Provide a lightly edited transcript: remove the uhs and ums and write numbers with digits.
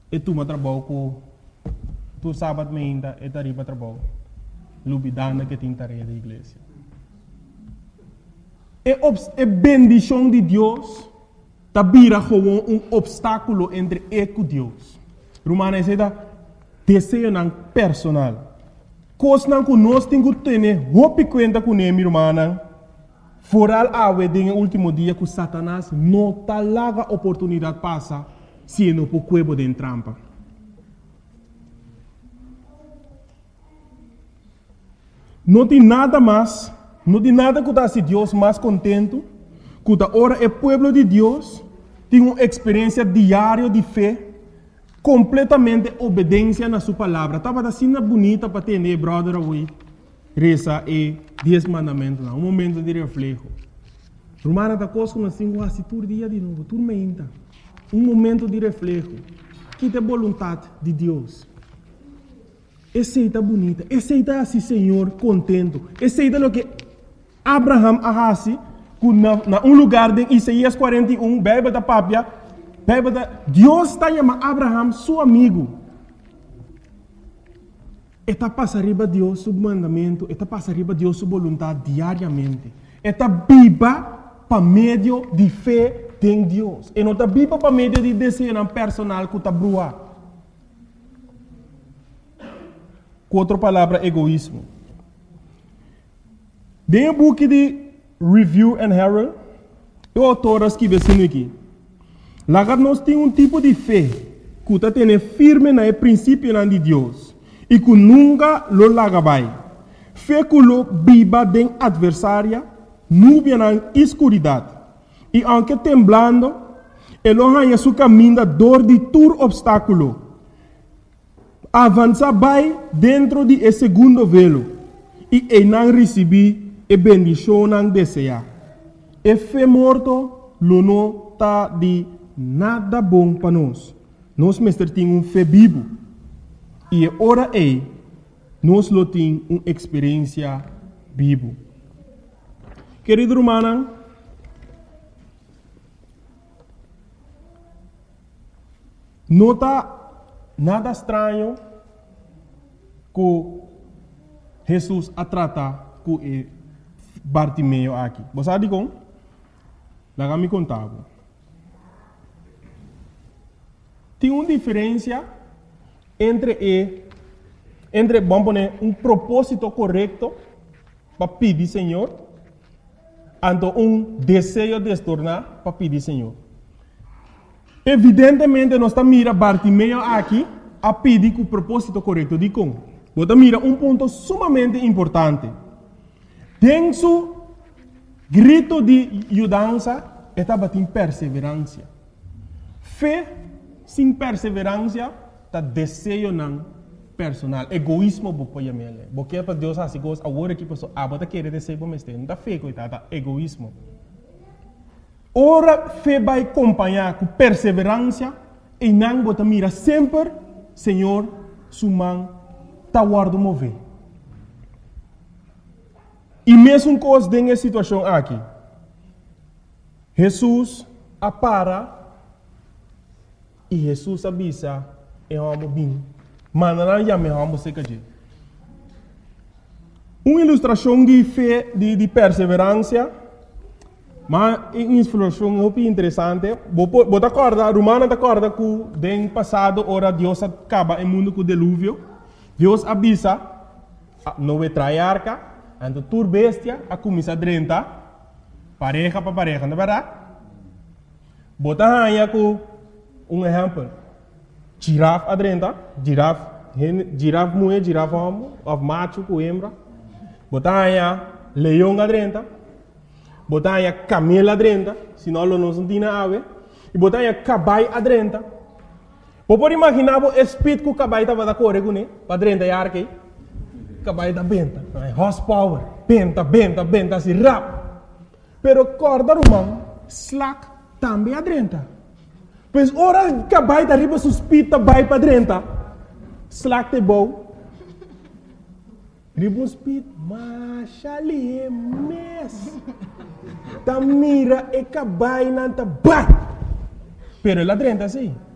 E tu trabalho com tu sábado ainda e tarifa trabalho. Lubidana que tem tarefa da igreja. É bendição de Deus tá vira como obstáculo entre eu e Deus. Romana diz desejo não personal. Coisa que nós temos que ter roupa conta com ele, irmã. Foral ave no último dia que Satanás não tá larga oportunidade passa se não por cuebo de trampa. Não tem nada mais, não tem nada que se Deus mais contento, que ora o povo de Deus tem uma experiência diária de fé, completamente obediência na sua palavra. Estava assim bonita para ter, brother, hoje, reza e 10 mandamentos, um momento de reflexo. Romana da coisa que nós temos assim todo dia de novo, tudo menta. Um momento de reflexo, que tem vontade de Deus. Essa é bonita, essa é assim, Senhor, contento. Essa é o que Abraham arrasi, na lugar de Isaías 41, Bíblia da Pápia, Deus está chamando Abraham seu amigo. Está passando riba Deus seu mandamento, está passando riba Deus sua vontade diariamente. Está viva para meio de fé em Deus. E não está viva para meio de desejo personal que está brua. Com outra palavra, egoísmo. Dentro do book de Review and Herald, o autor escreve assim aqui. Lá nós temos um tipo de fé que está tendo firme no princípio de Deus e que nunca lo larga vai. Fé que lo viva de adversária, nuvem na escuridade. E aunque temblando, ele arranha seu caminho da dor de todo obstáculo. Avança vai dentro de esse segundo velo e não recebi a bendição não deseja. E fé morto, lo não está de nada bom para nós. Nós mestre tem um fé vivo. E ora nós lo tem uma experiência vivo. Querido romana, não está nada estranho que Jesus a tratar com Bartimeu aqui. Você sabe como? Lá me contava. Tem uma diferença entre vamos poner, um propósito correto para pedir Senhor, e um desejo de se tornar para pedir Senhor. Evidentemente, nós estamos mirando Bartimeu aqui a pedir com o propósito correto. De como? Você mira um ponto sumamente importante. Tem seu grito de ajudança, estava em perseverança. Fé sem perseverança, está desejo não personal. Egoísmo, você pode porque para Deus assim, agora que a pessoa você quer desejo, mas não está fé, coitada, egoísmo. Ora, fé vai acompanhar com perseverança e não você mira sempre, Senhor, sua mão está guardando mover. E mesmo coisa nessa situação aqui, Jesus apara e Jesus avisa é um bem, mas não já me vamos ser que uma ilustração de fé de perseverança. Mas uma ilustração muito interessante. Você acorda, Romana acorda que no passado, ora Deus acaba o mundo com o dilúvio. Deus avisa, não vai trair arca, então tur bestia, a começar a drentar, pareja para pareja, não é verdade? Você aí com um exemplo. Girafa a drentar, girafa mulher, girafa homem, macho com hembra. Você aí leão a drentar. Botar aí camela dentro, senão não se tem nada. E botar aí cabai adentro. Pode imaginar o espírito que o cabai estava a correr com ele, para dentro da arca. Cabai da benta, horsepower, benta, assim, rápido. Pero corda romano, slack, também adentro. Pois ora cabai da riba suspita, vai para dentro. Slack te bom. Riba speed, machali, mes. Ta mira e cabai nanta bat. Pero la drenta sim.